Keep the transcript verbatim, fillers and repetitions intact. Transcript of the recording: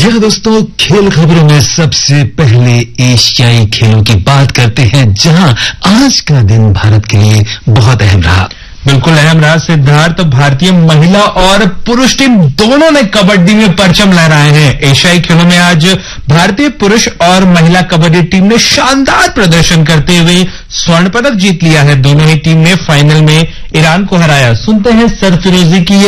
जी हाँ दोस्तों, खेल खबरों में सबसे पहले एशियाई खेलों की बात करते हैं, जहां आज का दिन भारत के लिए बहुत अहम रहा। बिल्कुल अहम रहा सिद्धार्थ। भारतीय महिला और पुरुष टीम दोनों ने कबड्डी में परचम लहराए हैं। एशियाई खेलों में आज भारतीय पुरुष और महिला कबड्डी टीम ने शानदार प्रदर्शन करते हुए स्वर्ण पदक जीत लिया है। दोनों ही टीम ने फाइनल में ईरान को हराया। सुनते हैं सरफिरोजी की